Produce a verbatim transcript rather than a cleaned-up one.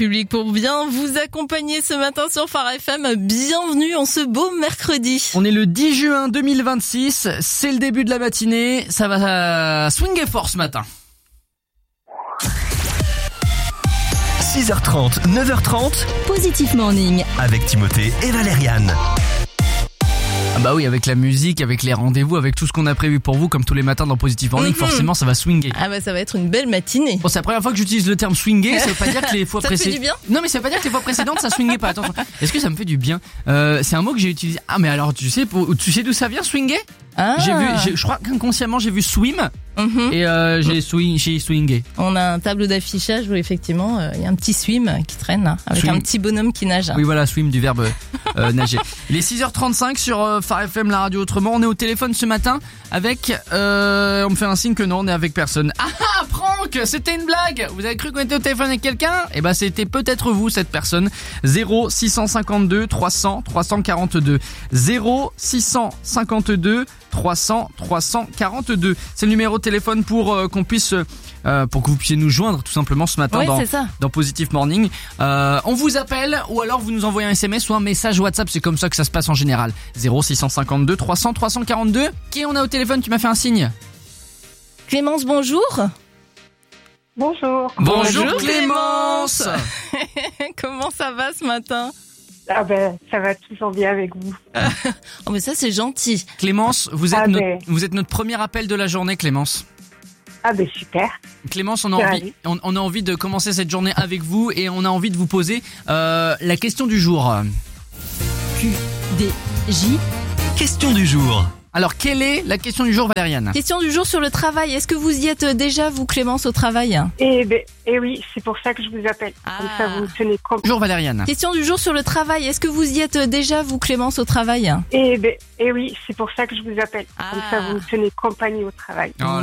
Public pour bien vous accompagner ce matin sur Phare F M. Bienvenue en ce beau mercredi. On est le dix juin deux mille vingt-six, c'est le début de la matinée, ça va swinguer fort ce matin. six heures trente, neuf heures trente, Positif Morning avec Timothée et Valériane. Ah bah oui, avec la musique, avec les rendez-vous, avec tout ce qu'on a prévu pour vous, comme tous les matins dans Positive Morning, mm-hmm. forcément ça va swinger. Ah bah ça va être une belle matinée. Bon, c'est la première fois que j'utilise le terme swinger, ça veut pas dire que les fois Ça te fait précédentes... du bien ? Non mais ça veut pas dire que les fois précédentes ça swingait pas, attention. Est-ce que ça me fait du bien ? euh, C'est un mot que j'ai utilisé. Ah mais alors tu sais, pour... tu sais d'où ça vient, swinger ? Ah. J'ai vu, j'ai... je crois qu'inconsciemment j'ai vu swim Mm-hmm. et euh, j'ai, swing... j'ai swingé. On a un tableau d'affichage où effectivement il euh, y a un petit swim qui traîne là, avec Swim. un petit bonhomme qui nage. Oui voilà, swim du verbe euh, nager. Il est six heures trente-cinq sur euh, Phare F M, la radio autrement. On est au téléphone ce matin avec... Euh, on me fait un signe que non, on est avec personne. Ah ah, prank, c'était une blague. Vous avez cru qu'on était au téléphone avec quelqu'un ? Eh ben c'était peut-être vous cette personne. zéro six cent cinquante-deux trois cents trois cent quarante-deux. zéro six cent cinquante-deux trois cents trois cent quarante-deux. C'est le numéro de téléphone pour euh, qu'on puisse euh, pour que vous puissiez nous joindre tout simplement ce matin Oui, dans c'est ça. dans Positive Morning. Euh, on vous appelle ou alors vous nous envoyez un S M S ou un message WhatsApp, c'est comme ça que ça se passe en général. zéro six cent cinquante-deux trois cents trois cent quarante-deux. Qui on a au téléphone ? Tu m'as fait un signe. Clémence, bonjour. Bonjour. Bonjour Clémence. Comment ça va ce matin ? Ah ben, ça va toujours bien avec vous. Oh mais ça c'est gentil. Clémence, vous êtes Ah, notre, ben. vous êtes notre premier appel de la journée, Clémence. Ah ben super. Clémence, on a C'est envie, ravi. on, on a envie de commencer cette journée avec vous et on a envie de vous poser euh, la question du jour. Q D J. Question du jour. Alors, quelle est la question du jour, Valériane ? Question du jour sur le travail. Est-ce que vous y êtes déjà, vous Clémence, au travail ? Et ben, et oui, c'est pour ça que je vous appelle. Comme Ah. ça, vous tenez compte. Bonjour Valériane. Question du jour sur le travail. Est-ce que vous y êtes déjà, vous Clémence, au travail ? Et ben, et oui, c'est pour ça que je vous appelle. Comme Ah. ça, vous tenez compagnie au travail. Oh